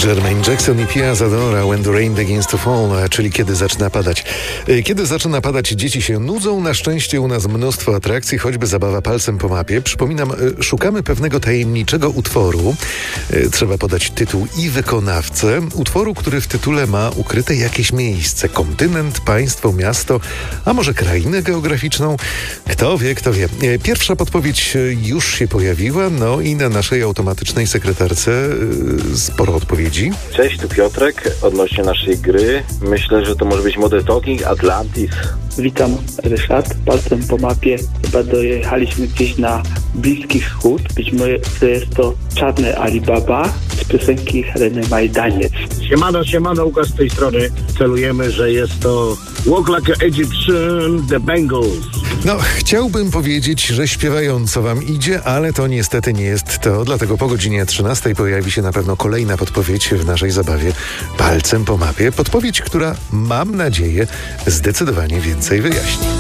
Jermaine Jackson i Pia Zadora When the Rain Begins to Fall, czyli kiedy zaczyna padać. Kiedy zaczyna padać, dzieci się nudzą. Na szczęście u nas mnóstwo atrakcji, choćby zabawa palcem po mapie. Przypominam, szukamy pewnego tajemniczego utworu. Trzeba podać tytuł i wykonawcę. Utworu, który w tytule ma ukryte jakieś miejsce. Kontynent, państwo, miasto, a może krainę geograficzną? Kto wie, kto wie. Pierwsza podpowiedź już się pojawiła, no i na naszej automatycznej sekretarce sporo odpowiedzi. Cześć, tu Piotrek. Odnośnie naszej gry, myślę, że to może być Modern Talking Atlantis. Witam, Ryszard. Palcem po mapie chyba dojechaliśmy gdzieś na Bliski Wschód. Być może jest to Czarny Alibaba z piosenki Heleny Majdaniec. Siemano, Łukasz z tej strony. Celujemy, że jest to Walk Like an Egyptian, The Bangles. No, chciałbym powiedzieć, że śpiewająco wam idzie, ale to niestety nie jest to. Dlatego po godzinie 13 pojawi się na pewno kolejna podpowiedź w naszej zabawie Palcem po mapie. Podpowiedź, która, mam nadzieję, zdecydowanie więcej wyjaśni.